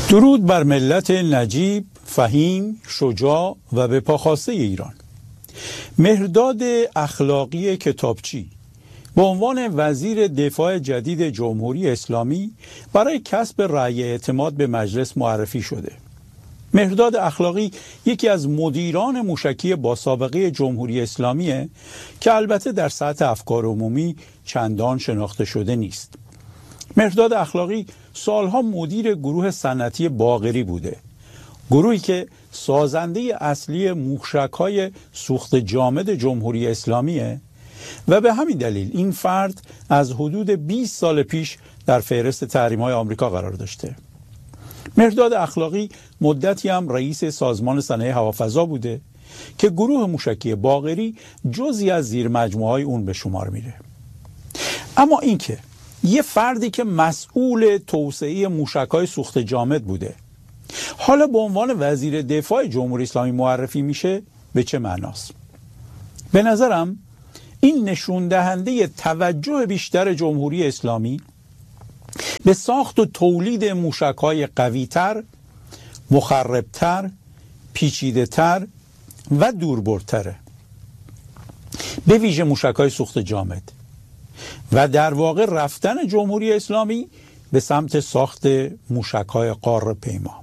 درود بر ملت نجیب، فهیم، شجاع و به پاخواسته ایران. مهرداد اخلاقی کتابچی به عنوان وزیر دفاع جدید جمهوری اسلامی برای کسب رأی اعتماد به مجلس معرفی شده. مهرداد اخلاقی یکی از مدیران موشکی با سابقه جمهوری اسلامیه که البته در سطح افکار عمومی چندان شناخته شده نیست. مهرداد اخلاقی سالها مدیر گروه صنعتی باقری بوده، گروهی که سازنده اصلی موشک‌های سوخت جامد جمهوری اسلامیه و به همین دلیل این فرد از حدود 20 سال پیش در فهرست تحریم‌های آمریکا قرار داشته. مهرداد اخلاقی مدتی هم رئیس سازمان صنایع هوافضا بوده که گروه موشکی باقری جزئی از زیر مجموعه‌های اون به شمار میره. اما اینکه یه فردی که مسئول توسعه موشک‌های سوخت جامد بوده حالا به عنوان وزیر دفاع جمهوری اسلامی معرفی میشه، به چه معناست؟ به نظرم این نشون دهنده توجه بیشتر جمهوری اسلامی به ساخت و تولید موشک‌های قوی‌تر، مخرب‌تر، پیچیده‌تر و دوربرتره، به ویژه موشک‌های سوخت جامد، و در واقع رفتن جمهوری اسلامی به سمت ساخت موشک‌های قاره پیما.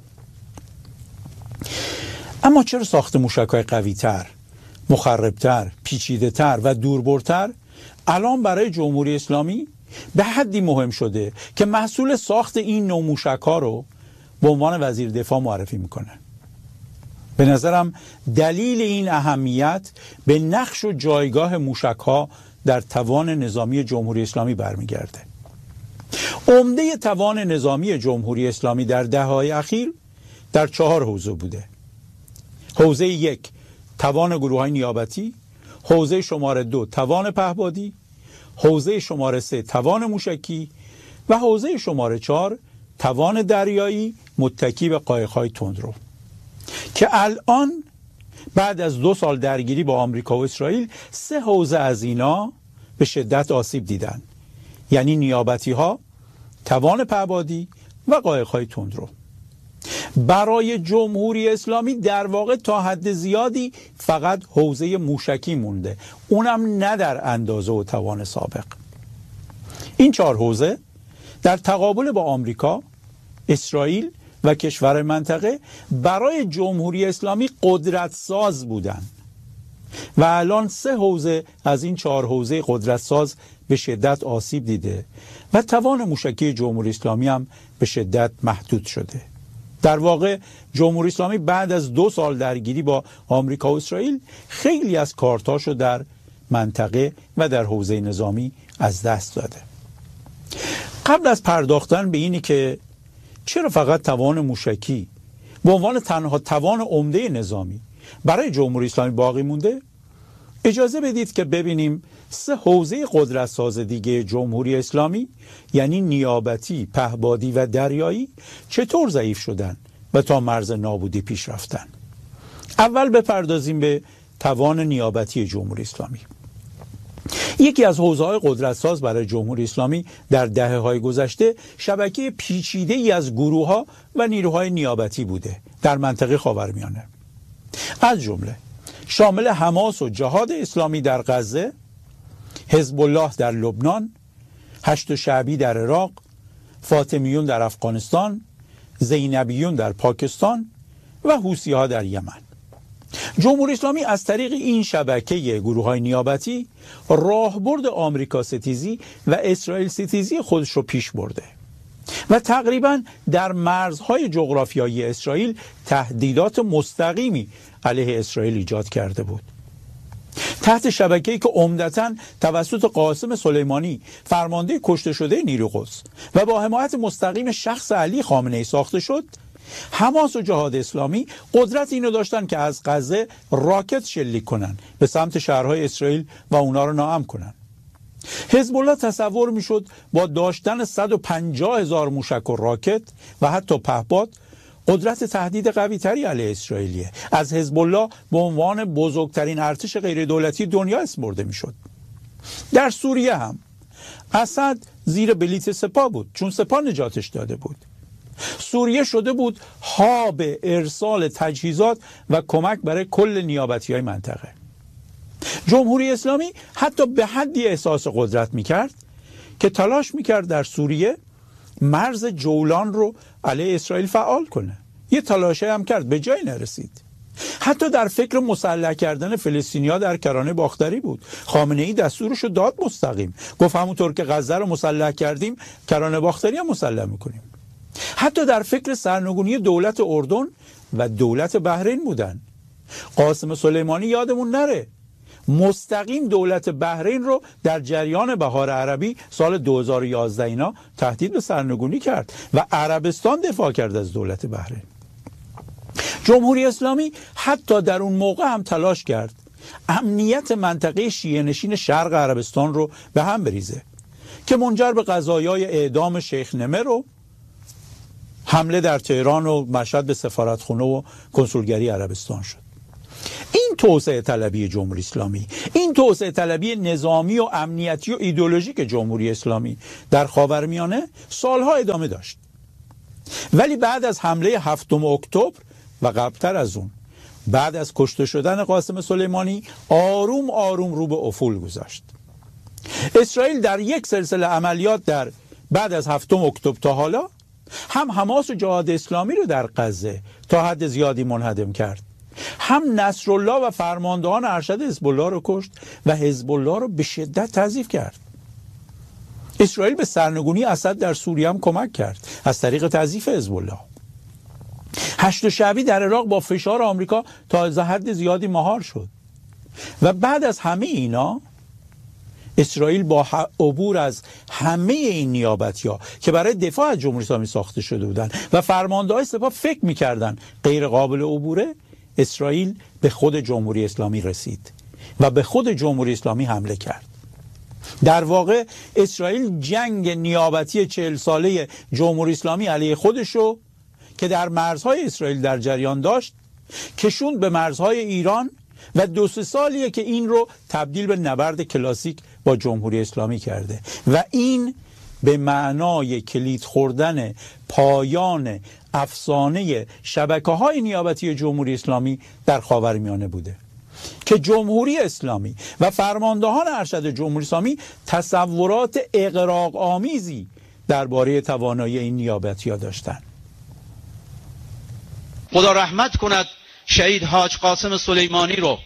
اما چرا ساخت موشک‌های قوی‌تر، مخرب‌تر، پیچیده‌تر و دوربرتر الان برای جمهوری اسلامی به حدی مهم شده که محصول ساخت این نوع موشک‌ها رو به عنوان وزیر دفاع معرفی میکنه؟ به نظرم دلیل این اهمیت به نقش و جایگاه موشک‌ها در توان نظامی جمهوری اسلامی برمیگرده. عمده توان نظامی جمهوری اسلامی در دهه‌های اخیر در 4 حوزه بوده. حوزه 1 توان گروه‌های نیابتی، حوزه شماره 2 توان پهپادی، حوزه شماره 3 توان موشکی و حوزه شماره 4 توان دریایی متکی به قایق‌های تندرو، که الان بعد از 2 سال درگیری با آمریکا و اسرائیل 3 حوزه از اینا به شدت آسیب دیدن، یعنی نیابتی ها، توان پهپادی و قایق‌های تندرو. برای جمهوری اسلامی در واقع تا حد زیادی فقط حوزه موشکی مونده، اونم نه در اندازه و توان سابق. این 4 حوزه در تقابل با آمریکا، اسرائیل و کشور منطقه برای جمهوری اسلامی قدرت ساز بودن و الان 3 حوزه از این 4 حوزه قدرت ساز به شدت آسیب دیده و توان موشکی جمهوری اسلامی هم به شدت محدود شده. در واقع جمهوری اسلامی بعد از 2 سال درگیری با آمریکا و اسرائیل خیلی از کارتاشو در منطقه و در حوزه نظامی از دست داده. قبل از پرداختن به اینی که چرا فقط توان موشکی به عنوان تنها توان عمده نظامی برای جمهوری اسلامی باقی مونده، اجازه بدید که ببینیم 3 حوزه قدرت ساز دیگه جمهوری اسلامی، یعنی نیابتی، پهپادی و دریایی، چطور ضعیف شدن و تا مرز نابودی پیش رفتن. اول بپردازیم به توان نیابتی جمهوری اسلامی. یکی از حوزه‌های قدرت‌ساز برای جمهوری اسلامی در دهه‌های گذشته شبکه پیچیده‌ای از گروه‌ها و نیروهای نیابتی بوده در منطقه خاورمیانه، از جمله شامل حماس و جهاد اسلامی در غزه، حزب الله در لبنان، هشت شعبی در عراق، فاطمیون در افغانستان، زینبیون در پاکستان و حوثی‌ها در یمن. جمهوری اسلامی از طریق این شبکه گروه‌های نیابتی راهبرد آمریکا ستیزی و اسرائیل ستیزی خودش رو پیش برده و تقریباً در مرزهای جغرافیایی اسرائیل تهدیدات مستقیمی علیه اسرائیل ایجاد کرده بود. تحت شبکه‌ای که عمدتاً توسط قاسم سلیمانی فرمانده کشته شده نیروی قدس و با حمایت مستقیم شخص علی خامنه‌ای ساخته شد، حماس و جهاد اسلامی قدرت اینو داشتن که از غزه راکت شلیک کنن به سمت شهرهای اسرائیل و اونا رو ناامن کنن. حزب الله تصور میشد با داشتن 150,000 موشک و راکت و حتی پهپاد قدرت تهدید قوی تری علیه اسرائیلیه. از حزب الله به عنوان بزرگترین ارتش غیر دولتی دنیا اسم برده میشد. در سوریه هم اسد زیر بلیت سپاه بود چون سپاه نجاتش داده بود. سوریه شده بود هاب ارسال تجهیزات و کمک برای کل نیابتی‌های منطقه. جمهوری اسلامی حتی به حدی احساس قدرت میکرد که تلاش میکرد در سوریه مرز جولان رو علیه اسرائیل فعال کنه. یه تلاشه هم کرد، به جایی نرسید. حتی در فکر مسلح کردن فلسطینی‌ها در کرانه باختری بود. خامنه‌ای دستورش رو داد مستقیم، گفت همونطور که غزه رو مسلح کردیم کرانه باختری هم مسلح میکنیم. حتی در فکر سرنگونی دولت اردن و دولت بحرین بودن. قاسم سلیمانی یادمون نره مستقیم دولت بحرین رو در جریان بهار عربی سال 2011 اینا تهدید به سرنگونی کرد و عربستان دفاع کرد از دولت بحرین. جمهوری اسلامی حتی در اون موقع هم تلاش کرد امنیت منطقه شیعه نشین شرق عربستان رو به هم بریزه که منجر به قضایای اعدام شیخ نمر و حمله در تهران و مشهد به سفارتخونه و کنسولگری عربستان شد. این توسعه طلبی جمهوری اسلامی، این توسعه طلبی نظامی و امنیتی و ایدئولوژیک جمهوری اسلامی در خاورمیانه سالها ادامه داشت. ولی بعد از حمله 7 اکتبر و قبلتر از اون، بعد از کشته شدن قاسم سلیمانی، آروم آروم رو به افول گذاشت. اسرائیل در یک سلسله عملیات در بعد از 7 اکتبر تا حالا هم حماس و جهاد اسلامی رو در غزه تا حد زیادی منهدم کرد، هم نصرالله و فرماندهان ارشد حزب الله رو کشت و حزب الله رو به شدت تضعیف کرد. اسرائیل به سرنگونی اسد در سوریه هم کمک کرد از طریق تضعیف حزب الله. 8 شعبی در عراق با فشار آمریکا تا حد زیادی مهار شد و بعد از همه اینا اسرائیل با عبور از همه این نیابتی‌ها که برای دفاع از جمهوری اسلامی ساخته شده بودند و فرمانده‌های سپاه فکر می‌کردند غیر قابل عبوره، اسرائیل به خود جمهوری اسلامی رسید و به خود جمهوری اسلامی حمله کرد. در واقع اسرائیل جنگ نیابتی 40 ساله جمهوری اسلامی علیه خودشو که در مرزهای اسرائیل در جریان داشت کشوند به مرزهای ایران و 2-3 سالیه که این رو تبدیل به نبرد کلاسیک با جمهوری اسلامی کرده و این به معنای کلید خوردن پایان افسانه شبکه‌های نیابتی جمهوری اسلامی در خاورمیانه بوده که جمهوری اسلامی و فرماندهان ارشد جمهوری اسلامی تصورات اغراق آمیزی درباره توانایی این نیابتی‌ها داشتند. خدا رحمت کند شهید حاج قاسم سلیمانی رو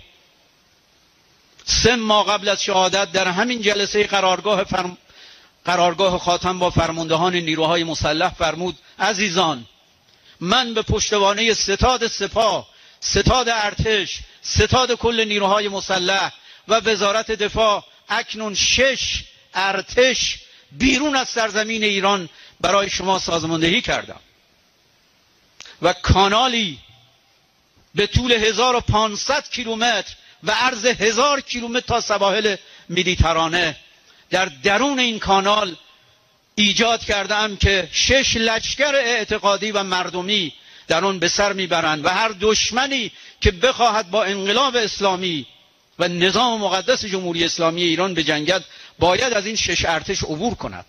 3 ماه قبل از شهادت در همین جلسه قرارگاه خاتم با فرماندهان نیروهای مسلح فرمود: عزیزان، من به پشتوانه ستاد سپاه، ستاد ارتش، ستاد کل نیروهای مسلح و وزارت دفاع اکنون 6 ارتش بیرون از سرزمین ایران برای شما سازماندهی کردم و کانالی به طول 1500 کیلومتر و عرض 1000 کیلومتر تا سواحل مدیترانه در درون این کانال ایجاد کردم که 6 لشکر اعتقادی و مردمی در آن به سر میبرند و هر دشمنی که بخواهد با انقلاب اسلامی و نظام مقدس جمهوری اسلامی ایران بجنگد باید از این 6 ارتش عبور کند.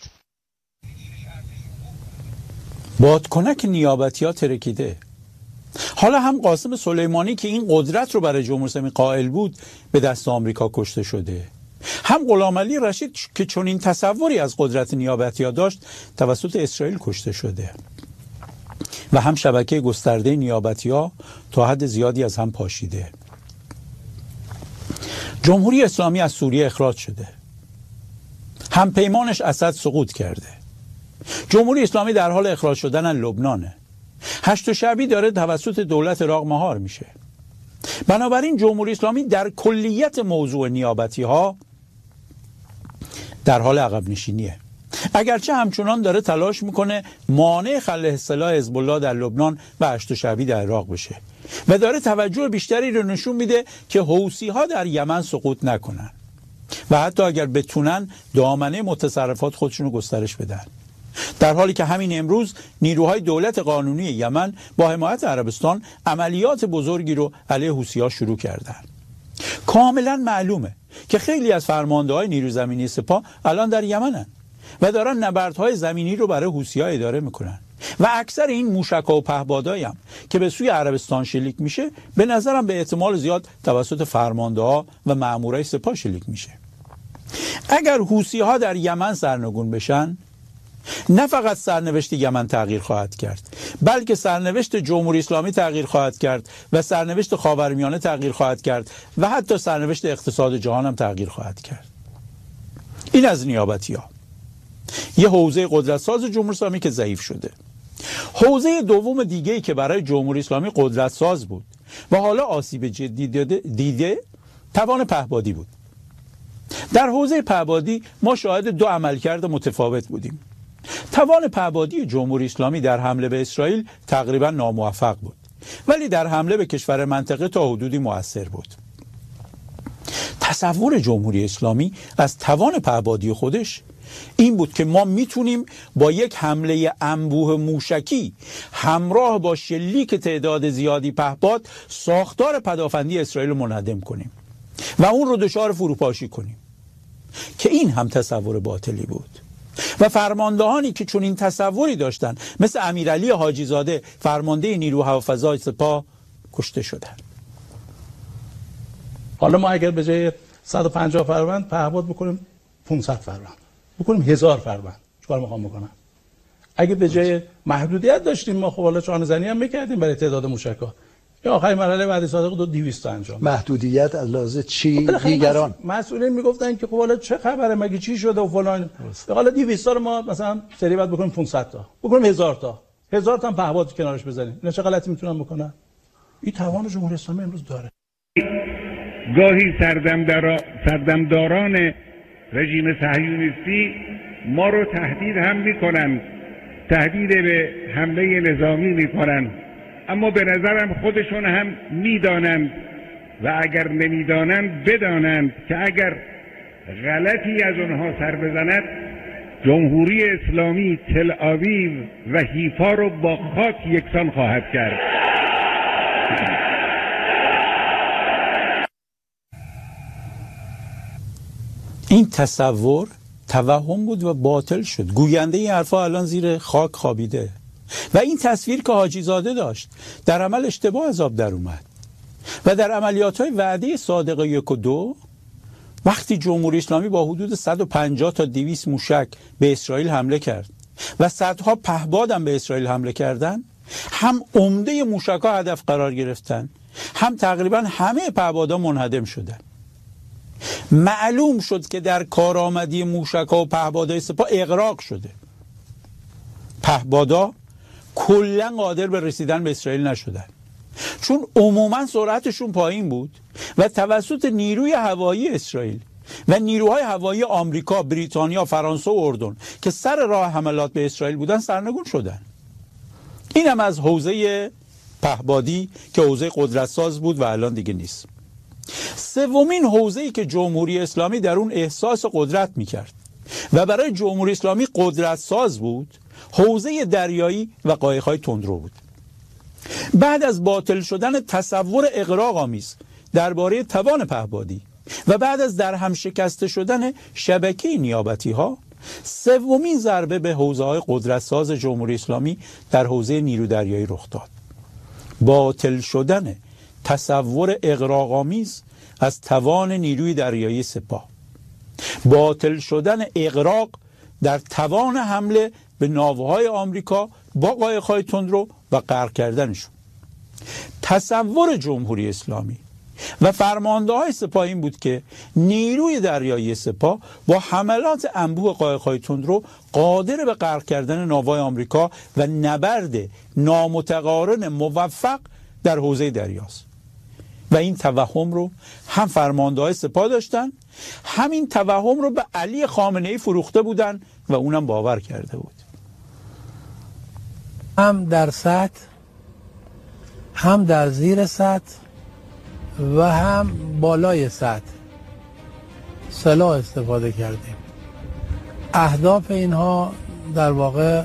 بادکنک نیابتی‌ها ترکیده. حالا هم قاسم سلیمانی که این قدرت رو برای جمهوری اسلامی قائل بود به دست آمریکا کشته شده، هم غلامعلی رشید که چون این تصوری از قدرت نیابتی‌ها داشت توسط اسرائیل کشته شده و هم شبکه گسترده نیابتی‌ها تا حد زیادی از هم پاشیده. جمهوری اسلامی از سوریه اخراج شده، هم پیمانش اسد سقوط کرده. جمهوری اسلامی در حال اخراج شدن از لبنانه. 8 شعبی داره توسط دولت عراق مهار میشه. بنابراین جمهوری اسلامی در کلیت موضوع نیابتی ها در حال عقب نشینیه، اگرچه همچنان داره تلاش میکنه مانع خلع سلاح حزب الله در لبنان و 8 شعبی در عراق بشه و داره توجه بیشتری رو نشون میده که حوثی ها در یمن سقوط نکنن و حتی اگر بتونن دامنه متصرفات خودشون رو گسترش بدن، در حالی که همین امروز نیروهای دولت قانونی یمن با حمایت عربستان عملیات بزرگی رو علیه حوثی‌ها شروع کردن. کاملا معلومه که خیلی از فرمانده‌های نیروی زمینی سپاه الان در یمنن و دارن نبردهای زمینی رو برای حوثی‌ها اداره میکنن و اکثر این موشک‌ها و پهپادهایی هم که به سوی عربستان شلیک میشه به نظرم به احتمال زیاد توسط فرمانده‌ها و مامورای سپاه شلیک میشه. اگر حوثی‌ها در یمن سرنگون بشن، نه فقط سرنوشت یمن تغییر خواهد کرد، بلکه سرنوشت جمهوری اسلامی تغییر خواهد کرد و سرنوشت خاورمیانه تغییر خواهد کرد و حتی سرنوشت اقتصاد جهان هم تغییر خواهد کرد. این از نیابتی‌ها. یه حوزه قدرتساز جمهوری اسلامی که ضعیف شده. حوزه دوم دیگه‌ای که برای جمهوری اسلامی قدرتساز بود و حالا آسیب جدی دیده توان پهپادی بود. در حوزه پهپادی ما شاهد دو عملکرد متفاوت بودیم. توان پهپادی جمهوری اسلامی در حمله به اسرائیل تقریبا ناموفق بود، ولی در حمله به کشور منطقه تا حدودی مؤثر بود. تصور جمهوری اسلامی از توان پهپادی خودش این بود که ما میتونیم با یک حمله انبوه موشکی همراه با شلیک تعداد زیادی پهپاد ساختار پدافندی اسرائیل رو منهدم کنیم و اون رو دچار فروپاشی کنیم، که این هم تصور باطلی بود و فرماندهانی که چون این تصوری داشتن مثل امیرعلی حاجی زاده فرمانده نیروی هوافضای سپاه کشته شدند. حالا ما اگر به جای 150 فروند پهپاد بکنیم 500 فروند، بکنیم 1000 فروند، چیکار میخوام بکنم؟ اگه به جای محدودیت داشتیم ما خب حالا چانه زنی هم میکردیم برای تعداد موشک‌ها. یا آخرین مرحله بعد صادق دو 200 انجام. محدودیت از لحاظ چی؟ دیگران مسئولین میگفتن که خب حالا چه خبره، مگه چی شده و فلان. حالا 200 تا رو ما مثلا سری بعد بکنیم 500 تا، بکنیم 1000 تا، 1000 تا هم پهپاد کنارش بزنیم. اینا چه غلطی میتونن بکنن؟ این توان جمهوری اسلامی امروز داره. گاهی سردمداران رژیم صهیونیستی ما رو تهدید هم میکنن، تهدید به حمله نظامی میکنن، اما به نظرم خودشون هم میدانند و اگر نمیدانند بدانند که اگر غلطی از اونها سر بزند جمهوری اسلامی تل آویو و حیفا رو با خاک یکسان خواهد کرد. این تصور توهم بود و باطل شد. گوینده این حرفا الان زیر خاک خوابیده و این تصویر که حاجی زاده داشت در عمل اشتباه از آب در اومد و در عملیات‌های وعده صادق 1 و 2 وقتی جمهوری اسلامی با حدود 150 تا 200 موشک به اسرائیل حمله کرد و صدها پهپاد هم به اسرائیل حمله کردن، هم عمده موشک‌ها هدف قرار گرفتن، هم تقریبا همه پهپادها منهدم شدن. معلوم شد که در کارآمدی موشک‌ها و پهپادهای سپاه اغراق شده. پهپادها کلا قادر به رسیدن به اسرائیل نشدن، چون عموما سرعتشون پایین بود و توسط نیروی هوایی اسرائیل و نیروهای هوایی آمریکا، بریتانیا، فرانسه و اردن که سر راه حملات به اسرائیل بودن سرنگون شدن. اینم از حوزه پهپادی که حوزه قدرتساز بود و الان دیگه نیست. سومین حوزه‌ای که جمهوری اسلامی در اون احساس قدرت میکرد و برای جمهوری اسلامی قدرتساز بود، حوزه دریایی و قایق‌های تندرو بود. بعد از باطل شدن تصور اغراق‌آمیز درباره توان پهپادی و بعد از در هم شکسته شدن شبکه نیابتی‌ها، سومین ضربه به حوزه‌های قدرتساز جمهوری اسلامی در حوزه نیرو دریایی رخ داد. باطل شدن تصور اغراق‌آمیز از توان نیروی دریایی سپاه، باطل شدن اغراق در توان حمله به ناوهای آمریکا با قایق‌های تندرو و غرق کردنشون. تصور جمهوری اسلامی و فرمانده‌های سپاه این بود که نیروی دریایی سپاه با حملات انبوه قایق‌های تندرو قادر به غرق کردن ناوهای آمریکا و نبرد نامتقارن موفق در حوزه دریاست. و این توهم رو هم فرمانده‌های سپاه داشتن، همین توهم رو به علی خامنه‌ای فروخته بودن و اونم باور کرده بود. هم در سطح، هم در زیر سطح و هم بالای سطح سلاح استفاده کردیم. اهداف اینها در واقع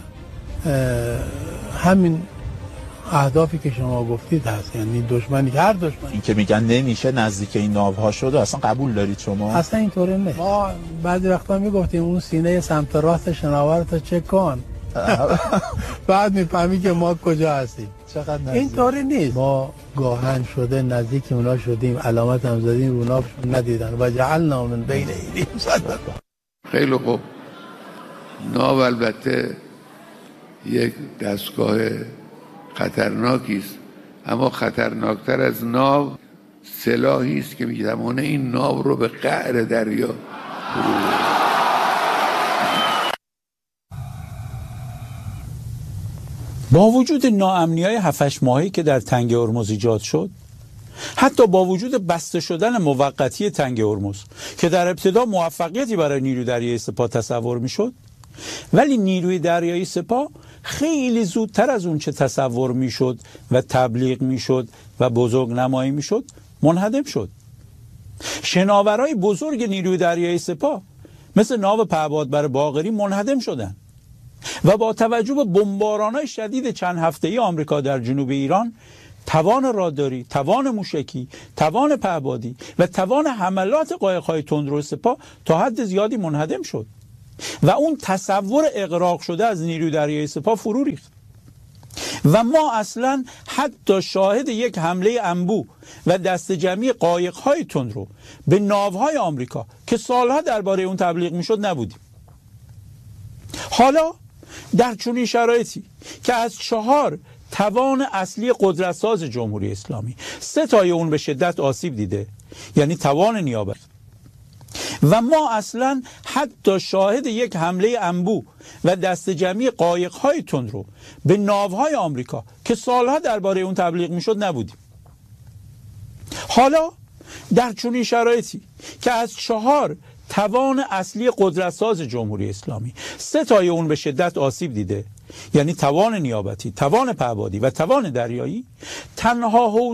همین اهدافی که شما گفتید هست، یعنی دشمنی، هر دشمنی. این که میگن نمیشه نزدیک این ناوها شد اصلا قبول دارید شما؟ اصلا اینطوری نیست. ما بعضی وقتا میگفتیم اون سینه سمت راست شناورتو چک کن، بعد میفهمی که ما کجا هستیم. چقدر نزدیک. این طوری نیست. ما گاهن شده نزدیک اونا شدیم، علامت هم زدیم، اوناشون ندیدن و جعلنا من بین ایدیهم سدا. خیلی خوب. ناو البته یک دستگاه خطرناکی است، اما خطرناکتر از ناو سلاحی است که میتوانه این ناو رو به قعر دریا با وجود ناامنی‌های 7-8 ماهی که در تنگ هرمز ایجاد شد، حتی با وجود بسته شدن موقتی تنگ هرمز که در ابتدا موفقیتی برای نیروی دریایی سپاه تصور میشد، ولی نیروی دریایی سپاه خیلی زودتر از اون چه تصور میشد و تبلیغ میشد و بزرگ نمایی میشد منهدم شد. شناورای بزرگ نیروی دریایی سپاه مثل ناو پهبادبر باقری منهدم شدند و با توجه به بمباران‌های شدید چند هفته‌ای آمریکا در جنوب ایران، توان راداری، توان موشکی، توان پهبادی و توان حملات قایق‌های تندرو سپاه تا حد زیادی منهدم شد و اون تصور اغراق شده از نیروی دریایی سپاه فرو ریخت و ما اصلا حتی شاهد یک حمله انبوه و دست جمعی قایق‌های تندرو به ناوهای آمریکا که سالها درباره اون تبلیغ میشد نبودیم. حالا در چنین شرایطی که از 4 توان اصلی قدرتساز جمهوری اسلامی 3 تای اون به شدت آسیب دیده، یعنی توان نیابت، و ما اصلا حتی شاهد یک حمله انبوه و دست جمعی قایق‌های تندرو به ناوهای آمریکا که سالها درباره اون تبلیغ میشد نبودیم. حالا در چنین شرایطی که از 4 توان اصلی قدرتساز جمهوری اسلامی 3 تای اون به شدت آسیب دیده، یعنی توان نیابتی، توان پهبادی و توان دریایی، تنها